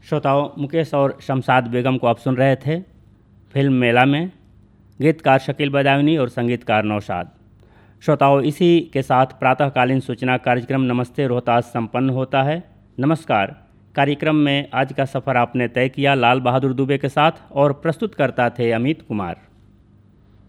श्रोताओं, मुकेश और शमशाद बेगम को आप सुन रहे थे फिल्म मेला में। गीतकार शकील बदायूनी और संगीतकार नौशाद। श्रोताओं, इसी के साथ प्रातःकालीन सूचना कार्यक्रम नमस्ते रोहतास संपन्न होता है। नमस्कार। कार्यक्रम में आज का सफ़र आपने तय किया लाल बहादुर दुबे के साथ और प्रस्तुत करता थे अमित कुमार।